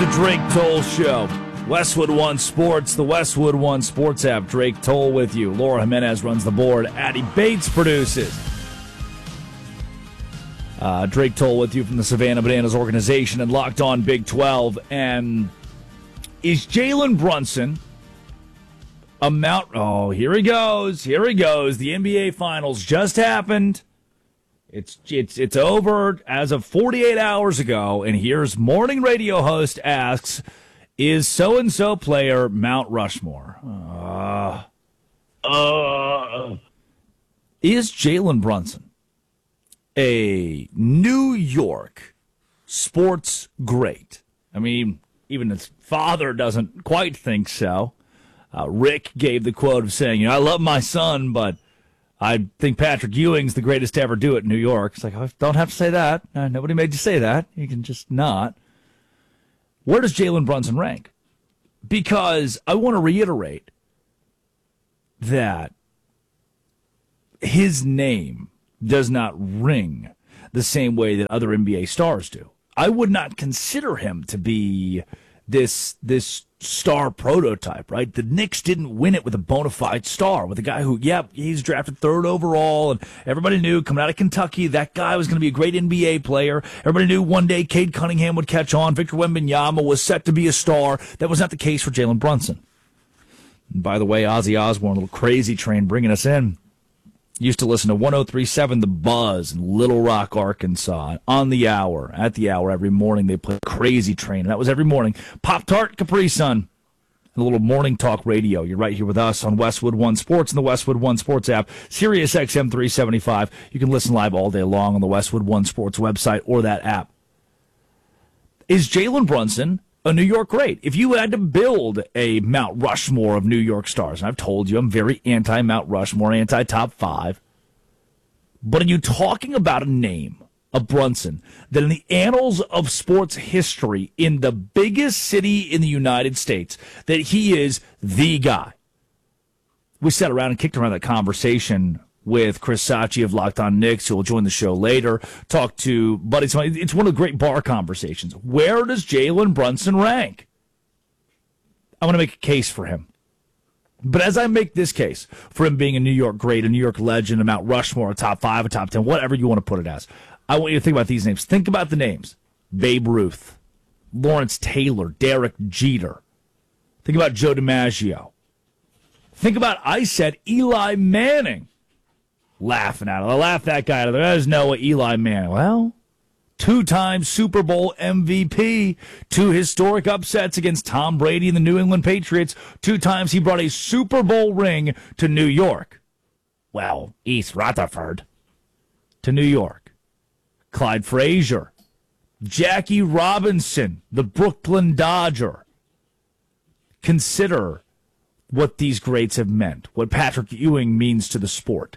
the Drake Toll Show. Westwood One Sports, the Westwood One Sports app. Drake Toll with you. Laura Jimenez runs the board. Addie Bates produces. Drake Toll with you from the Savannah Bananas organization and Locked On Big 12. And is Jalen Brunson a Mount... Oh, here he goes. Here he goes. The NBA Finals just happened. It's over as of 48 hours ago. And here's morning radio host asks... Is so-and-so player Mount Rushmore? Is Jalen Brunson a New York sports great? I mean, even his father doesn't quite think so. Rick gave the quote of saying, I love my son, but I think Patrick Ewing's the greatest to ever do it in New York. It's like, I don't have to say that. Nobody made you say that. You can just not. Where does Jalen Brunson rank? Because I want to reiterate that his name does not ring the same way that other NBA stars do. I would not consider him to be this star prototype, right? The Knicks didn't win it with a bona fide star, with a guy who, he's drafted third overall, and everybody knew coming out of Kentucky that guy was going to be a great NBA player. Everybody knew one day Cade Cunningham would catch on. Victor Wembanyama was set to be a star. That was not the case for Jalen Brunson. And by the way, Ozzy Osbourne, a little crazy train bringing us in, used to listen to 103.7 The Buzz in Little Rock, Arkansas. On the hour, at the hour, every morning they play Crazy Train. And that was every morning. Pop-Tart, Capri Sun. And a little morning talk radio. You're right here with us on Westwood One Sports and the Westwood One Sports app. Sirius XM 375. You can listen live all day long on the Westwood One Sports website or that app. Is Jalen Brunson a New York great? If you had to build a Mount Rushmore of New York stars, and I've told you I'm very anti-Mount Rushmore, anti-top five, but are you talking about a name, a Brunson, that in the annals of sports history, in the biggest city in the United States, that he is the guy? We sat around and kicked around that conversation with Chris Sachi of Locked On Knicks, who will join the show later, talk to Buddy. It's one of the great bar conversations. Where does Jalen Brunson rank? I want to make a case for him. But as I make this case for him being a New York great, a New York legend, a Mount Rushmore, a top 5, a top 10, whatever you want to put it as, I want you to think about these names. Think about the names. Babe Ruth, Lawrence Taylor, Derek Jeter. Think about Joe DiMaggio. Think about, I said, Eli Manning. Laughing at it. I laughed that guy out of there. There's no Eli Manning. Well, 2-time Super Bowl MVP, 2 historic upsets against Tom Brady and the New England Patriots. 2 times he brought a Super Bowl ring to New York. Well, East Rutherford to New York. Clyde Frazier, Jackie Robinson, the Brooklyn Dodger. Consider what these greats have meant, what Patrick Ewing means to the sport.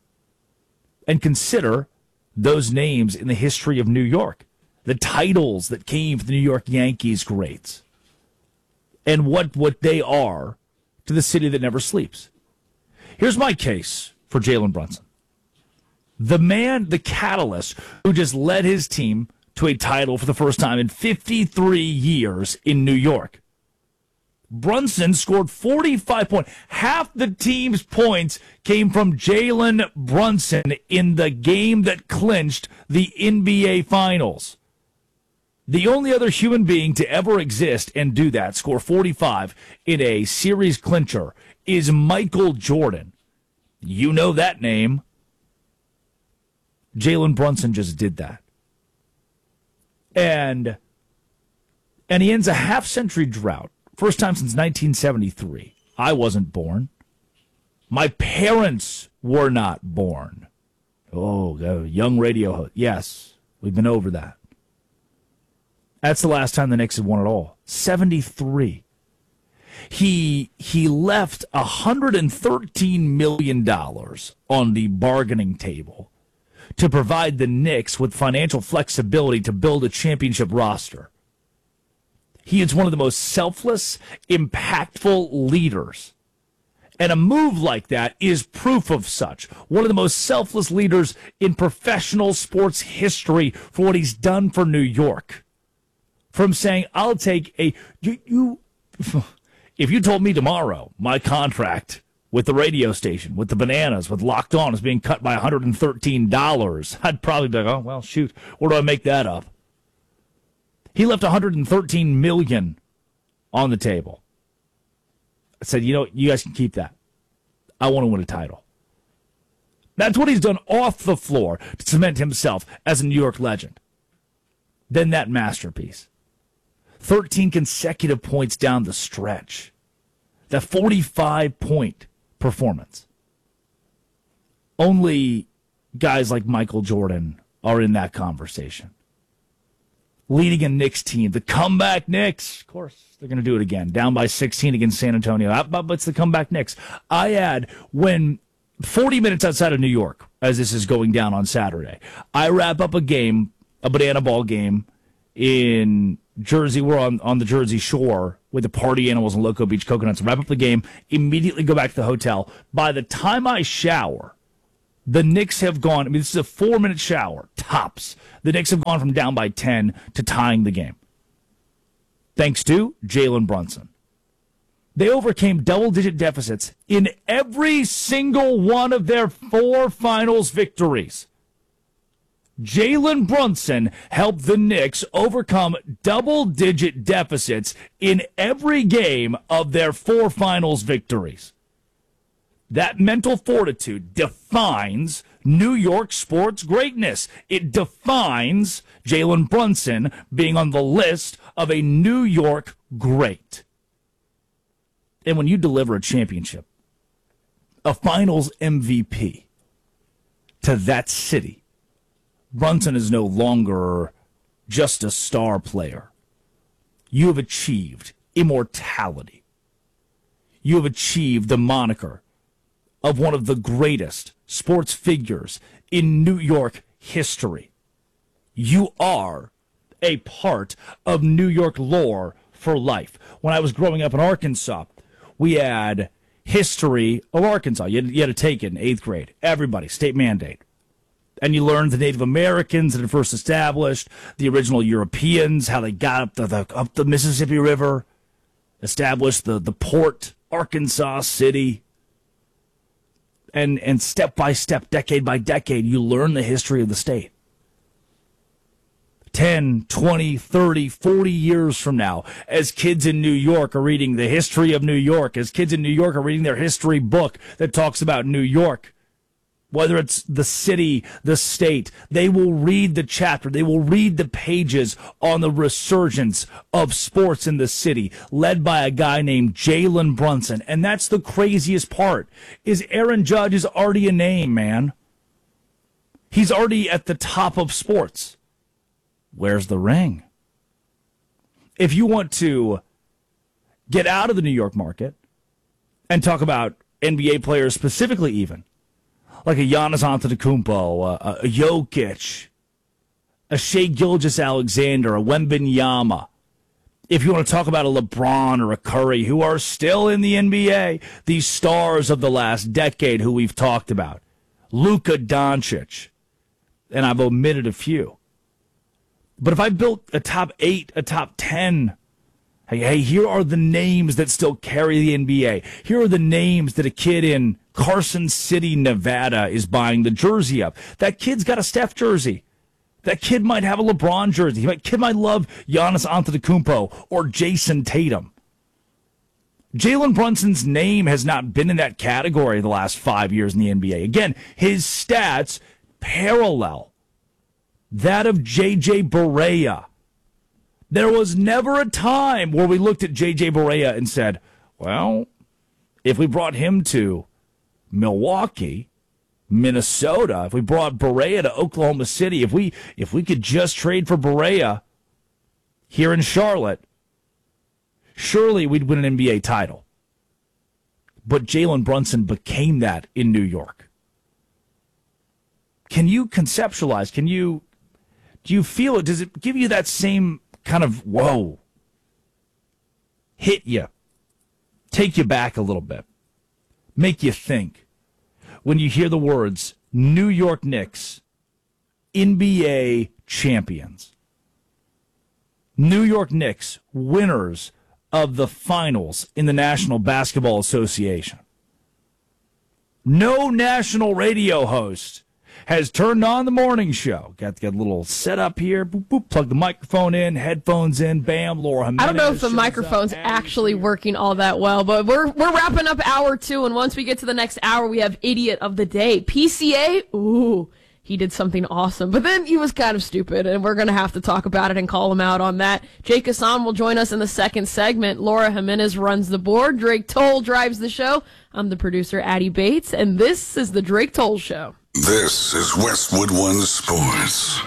And consider those names in the history of New York, the titles that came from the New York Yankees greats, and what they are to the city that never sleeps. Here's my case for Jalen Brunson. The man, the catalyst, who just led his team to a title for the first time in 53 years in New York. Brunson scored 45 points. Half the team's points came from Jalen Brunson in the game that clinched the NBA Finals. The only other human being to ever exist and do that, score 45 in a series clincher, is Michael Jordan. You know that name. Jalen Brunson just did that. And he ends a half-century drought. First time since 1973. I wasn't born. My parents were not born. Oh, young radio host. Yes, we've been over that. That's the last time the Knicks had won it all. 73. He left $113 million on the bargaining table to provide the Knicks with financial flexibility to build a championship roster. He is one of the most selfless, impactful leaders. And a move like that is proof of such. One of the most selfless leaders in professional sports history for what he's done for New York. from saying, I'll take you if you told me tomorrow my contract with the radio station, with the Bananas, with Locked On is being cut by $113, I'd probably be like, oh, well, shoot, where do I make that up? He left $113 million on the table. I said, you guys can keep that. I want to win a title. That's what he's done off the floor to cement himself as a New York legend. Then that masterpiece. 13 consecutive points down the stretch. That 45-point performance. Only guys like Michael Jordan are in that conversation. Leading a Knicks team, the comeback Knicks. Of course, they're going to do it again. Down by 16 against San Antonio. But it's the comeback Knicks. I add, when 40 minutes outside of New York, as this is going down on Saturday, I wrap up a game, a banana ball game in Jersey. We're on the Jersey Shore with the Party Animals and Loco Beach Coconuts. Wrap up the game, immediately go back to the hotel. By the time I shower, the Knicks have gone, I mean, this is a 4-minute shower, tops. The Knicks have gone from down by 10 to tying the game. Thanks to Jalen Brunson. They overcame double-digit deficits in every single one of their 4 finals victories. Jalen Brunson helped the Knicks overcome double-digit deficits in every game of their 4 finals victories. That mental fortitude defines New York sports greatness. It defines Jalen Brunson being on the list of a New York great. And when you deliver a championship, a finals MVP to that city, Brunson is no longer just a star player. You have achieved immortality. You have achieved the moniker of one of the greatest sports figures in New York history. You are a part of New York lore for life. When I was growing up in Arkansas, we had history of Arkansas. You had to take it in 8th grade. Everybody, state mandate. And you learned the Native Americans that had first established, the original Europeans, how they got up the Mississippi River, established the port, Arkansas City. And step by step, decade by decade, you learn the history of the state. 10, 20, 30, 40 years from now, as kids in New York are reading the history of New York, as kids in New York are reading their history book that talks about New York, whether it's the city, the state, they will read the chapter, they will read the pages on the resurgence of sports in the city, led by a guy named Jalen Brunson. And that's the craziest part, is Aaron Judge is already a name, man. He's already at the top of sports. Where's the ring? If you want to get out of the New York market and talk about NBA players specifically even, like a Giannis Antetokounmpo, a Jokic, a Shai Gilgeous-Alexander, a Wembanyama. If you want to talk about a LeBron or a Curry, who are still in the NBA, these stars of the last decade who we've talked about, Luka Doncic, and I've omitted a few. But if I built a top 8, a top 10, hey, here are the names that still carry the NBA. Here are the names that a kid in Carson City, Nevada is buying the jersey of. That kid's got a Steph jersey. That kid might have a LeBron jersey. That kid might love Giannis Antetokounmpo or Jason Tatum. Jalen Brunson's name has not been in that category the last 5 years in the NBA. Again, his stats parallel that of J.J. Barea. There was never a time where we looked at J.J. Barea and said, well, if we brought him to Milwaukee, Minnesota, if we brought Barea to Oklahoma City, if we could just trade for Barea here in Charlotte, surely we'd win an NBA title. But Jalen Brunson became that in New York. Can you conceptualize? Do you feel it? Does it give you that same kind of, whoa, hit you, take you back a little bit, make you think when you hear the words New York Knicks, NBA champions? New York Knicks, winners of the finals in the National Basketball Association. No national radio host has turned on the morning show. Got a little setup here. Boop, boop, plug the microphone in, headphones in, bam, Laura Jimenez. I don't know if the microphone's actually working all that well, but we're wrapping up hour 2, and once we get to the next hour, we have Idiot of the Day. PCA, ooh, he did something awesome, but then he was kind of stupid, and we're going to have to talk about it and call him out on that. Jake Hassan will join us in the second segment. Laura Jimenez runs the board. Drake Toll drives the show. I'm the producer, Addie Bates, and this is the Drake Toll Show. This is Westwood One Sports.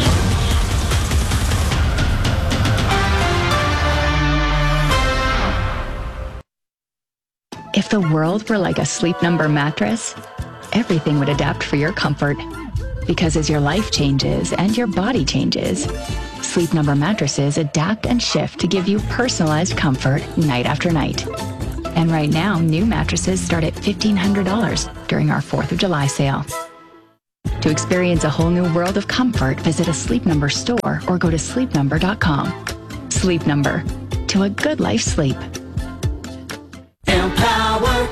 If the world were like a Sleep Number mattress, everything would adapt for your comfort. Because as your life changes and your body changes, Sleep Number mattresses adapt and shift to give you personalized comfort night after night. And right now, new mattresses start at $1,500 during our 4th of July sale. To experience a whole new world of comfort, visit a Sleep Number store or go to sleepnumber.com. Sleep Number. To a good life sleep. Empower.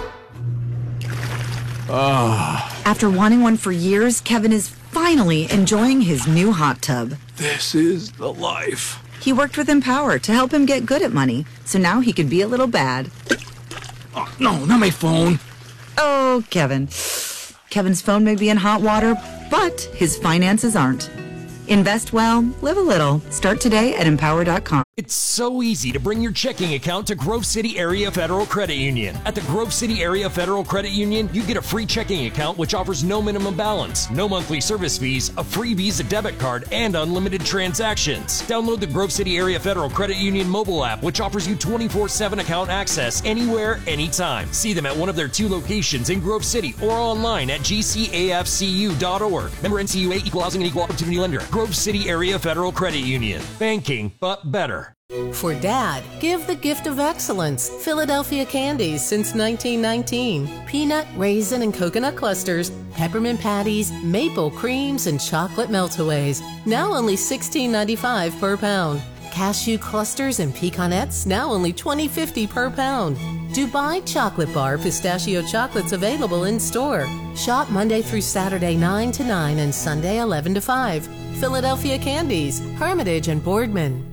After wanting one for years, Kevin is finally enjoying his new hot tub. This is the life. He worked with Empower to help him get good at money, so now he can be a little bad. Oh, no, not my phone. Oh, Kevin. Kevin's phone may be in hot water, but his finances aren't. Invest well, live a little. Start today at Empower.com. It's so easy to bring your checking account to Grove City Area Federal Credit Union. At the Grove City Area Federal Credit Union, you get a free checking account which offers no minimum balance, no monthly service fees, a free Visa debit card, and unlimited transactions. Download the Grove City Area Federal Credit Union mobile app, which offers you 24/7 account access anywhere, anytime. See them at one of their 2 locations in Grove City or online at gcafcu.org. Member NCUA, Equal Housing and Equal Opportunity Lender. Grove City Area Federal Credit Union. Banking, but better. For Dad, give the gift of excellence. Philadelphia Candies since 1919. Peanut, raisin, and coconut clusters, peppermint patties, maple creams, and chocolate meltaways. Now only $16.95 per pound. Cashew clusters and pecanettes, now only $20.50 per pound. Dubai Chocolate Bar pistachio chocolates available in store. Shop Monday through Saturday 9 to 9 and Sunday 11 to 5. Philadelphia Candies, Hermitage and Boardman.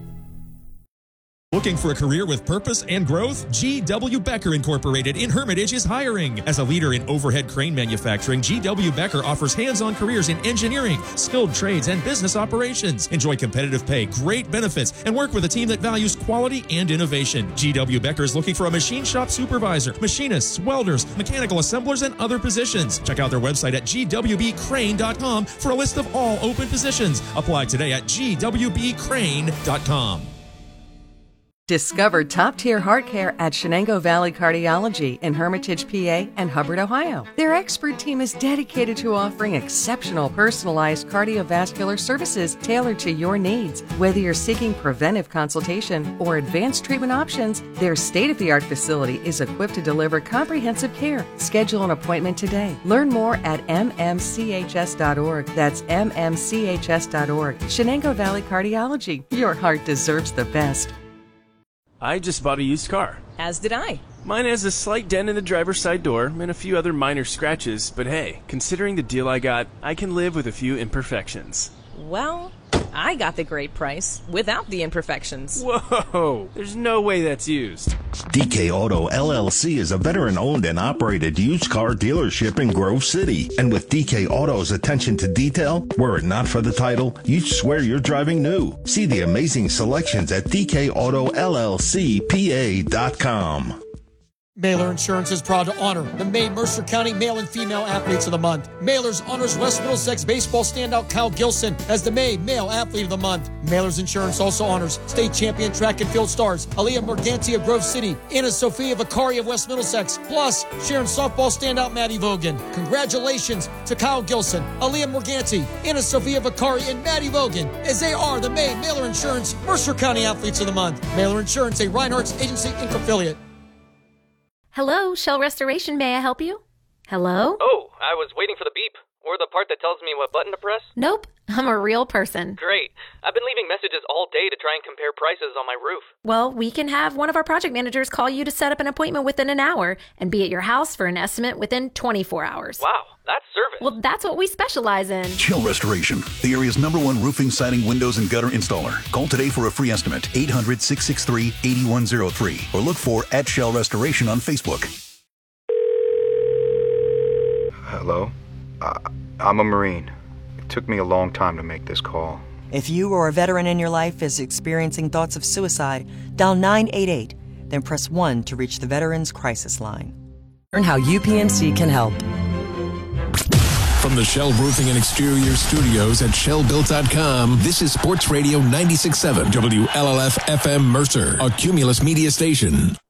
Looking for a career with purpose and growth? G.W. Becker Incorporated in Hermitage is hiring. As a leader in overhead crane manufacturing, G.W. Becker offers hands-on careers in engineering, skilled trades, and business operations. Enjoy competitive pay, great benefits, and work with a team that values quality and innovation. G.W. Becker is looking for a machine shop supervisor, machinists, welders, mechanical assemblers, and other positions. Check out their website at gwbcrane.com for a list of all open positions. Apply today at gwbcrane.com. Discover top-tier heart care at Shenango Valley Cardiology in Hermitage, PA and Hubbard, Ohio. Their expert team is dedicated to offering exceptional personalized cardiovascular services tailored to your needs. Whether you're seeking preventive consultation or advanced treatment options, their state-of-the-art facility is equipped to deliver comprehensive care. Schedule an appointment today. Learn more at mmchs.org. That's mmchs.org. Shenango Valley Cardiology. Your heart deserves the best. I just bought a used car. As did I. Mine has a slight dent in the driver's side door and a few other minor scratches, but hey, considering the deal I got, I can live with a few imperfections. Well, I got the great price without the imperfections. Whoa, there's no way that's used. DK Auto LLC is a veteran-owned and operated used car dealership in Grove City. And with DK Auto's attention to detail, were it not for the title, you'd swear you're driving new. See the amazing selections at DKAutoLLCPA.com. Mailer Insurance is proud to honor the May Mercer County Male and Female Athletes of the Month. Mailers honors West Middlesex baseball standout Kyle Gilson as the May Male Athlete of the Month. Mailers Insurance also honors state champion track and field stars Aaliyah Morganti of Grove City, Anna Sophia Vicari of West Middlesex, plus Sharon softball standout Maddie Vogan. Congratulations to Kyle Gilson, Aaliyah Morganti, Anna Sophia Vicari, and Maddie Vogan as they are the May Mailer Insurance Mercer County Athletes of the Month. Mailer Insurance, a Reinhardt's Agency Inc. affiliate. Hello, Shell Restoration, may I help you? Hello? Oh, I was waiting for the beep, or the part that tells me what button to press. Nope, I'm a real person. Great. I've been leaving messages all day to try and compare prices on my roof. Well, we can have one of our project managers call you to set up an appointment within an hour and be at your house for an estimate within 24 hours. Wow, that's service. Well, that's what we specialize in. Shell Restoration, the area's #1 roofing, siding, windows, and gutter installer. Call today for a free estimate, 800-663-8103, or look for @Shell Restoration on Facebook. Hello? I'm a Marine. It took me a long time to make this call. If you or a veteran in your life is experiencing thoughts of suicide, dial 988, then press 1 to reach the Veterans Crisis Line. Learn how UPMC can help. From the Shell Roofing and Exterior Studios at shellbuilt.com, this is Sports Radio 96.7 WLLF FM Mercer, a Cumulus Media station.